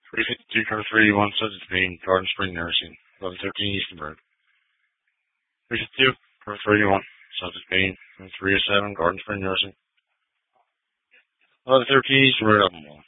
352, cover 381, subject being Garden Spring Nursing, 1113 Eastern Road. 352, cover 381, subject being 307 Garden Spring Nursing, 1113 Eastern Road, Albemarle.